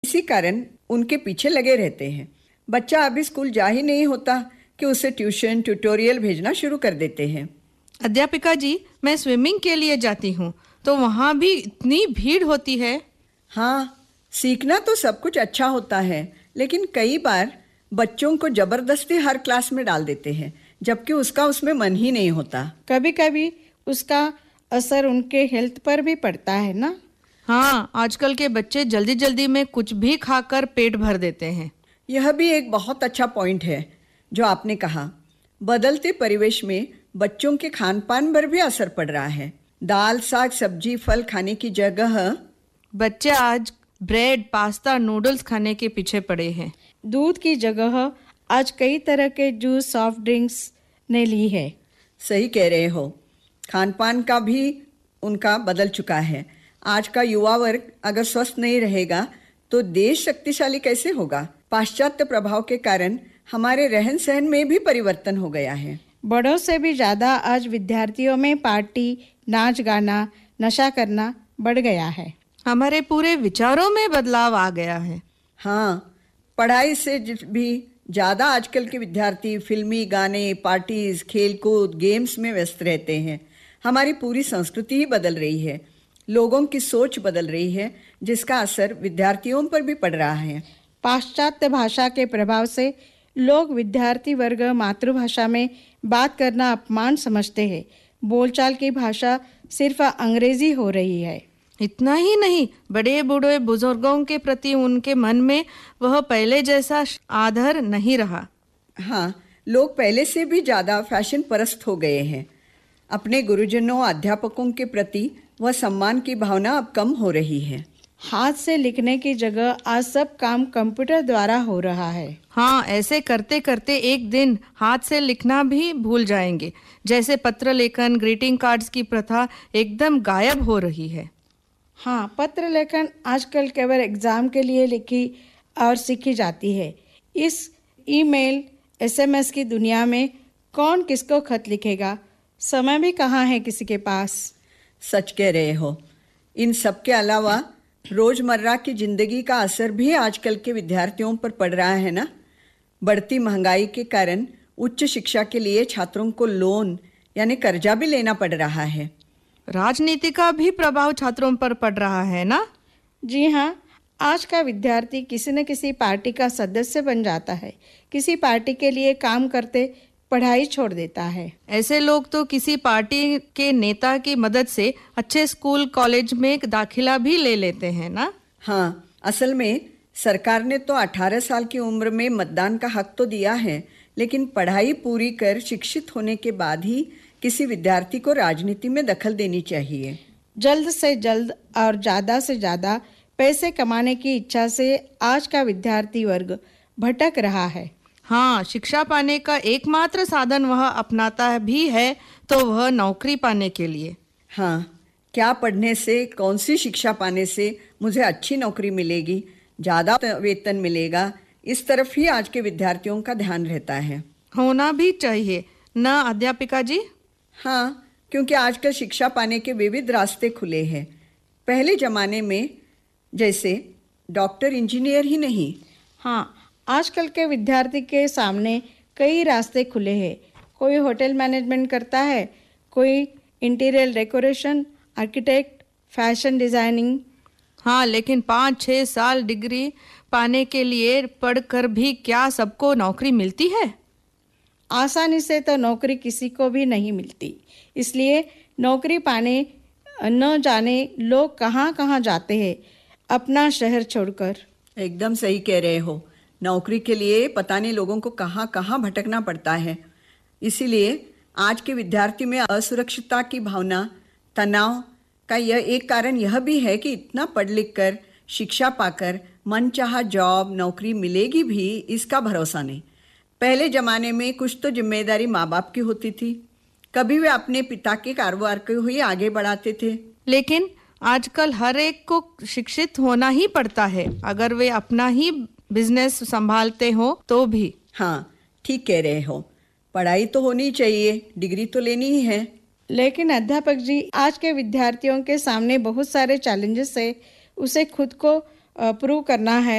इसी कारण उनके पीछे लगे रहते हैं। बच्चा अभी स्कूल जा ही नहीं होता कि उसे ट्यूशन ट्यूटोरियल भेजना शुरू कर देते हैं। अध्यापिका जी, मैं स्विमिंग के लिए जाती हूँ तो वहाँ भी इतनी भीड़ होती है। हाँ, सीखना तो सब कुछ अच्छा होता है, लेकिन कई बार बच्चों को जबरदस्ती हर क्लास में डाल देते हैं, जबकि उसका उसमें मन ही नहीं होता। कभी कभी उसका असर उनके हेल्थ पर भी पड़ता है ना। हाँ, आजकल के बच्चे जल्दी जल्दी में कुछ भी खाकर पेट भर देते हैं। यह भी एक बहुत अच्छा पॉइंट है जो आपने कहा। बदलते परिवेश में बच्चों के खान पान पर भी असर पड़ रहा है। दाल साग सब्जी फल खाने की जगह बच्चे आज ब्रेड पास्ता नूडल्स खाने के पीछे पड़े हैं। दूध की जगह आज कई तरह के जूस सॉफ्ट ड्रिंक्स ने ली है। सही कह रहे हो, खान पान का भी उनका बदल चुका है। आज का युवा वर्ग अगर स्वस्थ नहीं रहेगा तो देश शक्तिशाली कैसे होगा। पाश्चात्य प्रभाव के कारण हमारे रहन सहन में भी परिवर्तन हो गया है। बड़ों से भी ज्यादा आज विद्यार्थियों में पार्टी नाच गाना नशा करना बढ़ गया है। हमारे पूरे विचारों में बदलाव आ गया है। हाँ, पढ़ाई से भी ज़्यादा आजकल के विद्यार्थी फिल्मी गाने पार्टीज खेलकूद गेम्स में व्यस्त रहते हैं। हमारी पूरी संस्कृति ही बदल रही है, लोगों की सोच बदल रही है, जिसका असर विद्यार्थियों पर भी पड़ रहा है। पाश्चात्य भाषा के प्रभाव से लोग विद्यार्थी वर्ग मातृभाषा में बात करना अपमान समझते हैं। बोलचाल की भाषा सिर्फ अंग्रेजी हो रही है। इतना ही नहीं, बड़े बूढ़े बुजुर्गों के प्रति उनके मन में वह पहले जैसा आदर नहीं रहा। हाँ, लोग पहले से भी ज़्यादा फैशन परस्त हो गए हैं। अपने गुरुजनों अध्यापकों के प्रति वह सम्मान की भावना अब कम हो रही है। हाथ से लिखने की जगह आज सब काम कंप्यूटर द्वारा हो रहा है। हाँ, ऐसे करते करते एक दिन हाथ से लिखना भी भूल जाएंगे। जैसे पत्र लेखन ग्रीटिंग कार्ड्स की प्रथा एकदम गायब हो रही है। हाँ, पत्र लेखन आजकल केवल एग्जाम के लिए लिखी और सीखी जाती है। इस ईमेल एसएमएस की दुनिया में कौन किसको खत लिखेगा, समय भी कहाँ है किसी के पास। सच कह रहे हो। इन सब के अलावा रोजमर्रा की जिंदगी का असर भी आजकल के विद्यार्थियों पर पड़ रहा है ना। बढ़ती महंगाई के कारण उच्च शिक्षा के लिए छात्रों को लोन यानी कर्जा भी लेना पड़ रहा है। राजनीति का भी प्रभाव छात्रों पर पड़ रहा है ना। जी हाँ, आज का विद्यार्थी किसी न किसी पार्टी का सदस्य बन जाता है। किसी पार्टी के लिए काम करते पढ़ाई छोड़ देता है। ऐसे लोग तो किसी पार्टी के नेता की मदद से अच्छे स्कूल कॉलेज में दाखिला भी ले लेते हैं ना। हाँ, असल में सरकार ने तो 18 साल की उम्र में मतदान का हक तो दिया है, लेकिन पढ़ाई पूरी कर शिक्षित होने के बाद ही किसी विद्यार्थी को राजनीति में दखल देनी चाहिए। जल्द से जल्द और ज़्यादा से ज़्यादा पैसे कमाने की इच्छा से आज का विद्यार्थी वर्ग भटक रहा है। हाँ, शिक्षा पाने का एकमात्र साधन वह अपनाता भी है तो वह नौकरी पाने के लिए। हाँ, क्या पढ़ने से कौन सी शिक्षा पाने से मुझे अच्छी नौकरी मिलेगी, ज़्यादा वेतन मिलेगा, इस तरफ ही आज के विद्यार्थियों का ध्यान रहता है। होना भी चाहिए ना अध्यापिका जी। हाँ, क्योंकि आजकल शिक्षा पाने के विविध रास्ते खुले हैं। पहले ज़माने में जैसे डॉक्टर इंजीनियर ही नहीं। हाँ, आजकल के विद्यार्थी के सामने कई रास्ते खुले हैं। कोई होटल मैनेजमेंट करता है, कोई interior decoration, architect, fashion designing. हाँ, लेकिन 5-6 साल डिग्री पाने के लिए पढ़कर भी क्या सबको नौकरी मिलती है? आसानी से तो नौकरी किसी को भी नहीं मिलती। इसलिए नौकरी पाने न जाने लोग कहाँ कहाँ जाते हैं अपना शहर छोड़कर। एकदम सही कह रहे हो। नौकरी के लिए पता नहीं लोगों को कहाँ कहाँ भटकना पड़ता है। इसीलिए आज के विद्यार्थी में असुरक्षितता की भावना, तनाव का यह एक कारण यह भी है कि इतना पढ़ लिख कर शिक्षा पाकर मनचाहा जॉब नौकरी मिलेगी भी इसका भरोसा नहीं। पहले ज़माने में कुछ तो जिम्मेदारी माँ बाप की होती थी, कभी वे अपने पिता के कारोबार को ही आगे बढ़ाते थे। लेकिन आजकल हर एक को शिक्षित होना ही पड़ता है, अगर वे अपना ही बिजनेस संभालते हो तो भी। हाँ, ठीक कह रहे हो। पढ़ाई तो होनी चाहिए, डिग्री तो लेनी ही है। लेकिन अध्यापक जी, आज के विद्यार्थियों के सामने बहुत सारे चैलेंजेस है। उसे खुद को प्रूव करना है।